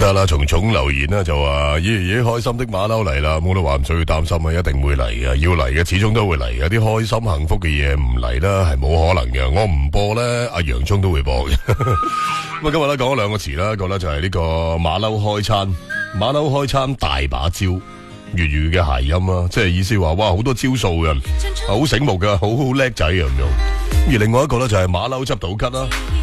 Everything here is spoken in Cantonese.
得啦，蟲蟲留言啦就話咦開心的馬騮嚟啦，冇得話唔需要擔心啊，一定會嚟嘅，要嚟嘅始終都會嚟嘅，啲開心幸福嘅嘢唔嚟啦係冇可能嘅，我唔播咧阿洋蔥都會播嘅。咁啊今日咧講咗兩個詞啦，一個咧就係呢個馬騮開餐，馬騮開餐大把招，粵語嘅諧音啦，即係意思話哇好多招數嘅，好醒目嘅，好叻仔咁樣。而另外一個咧就係馬騮執到吉啦。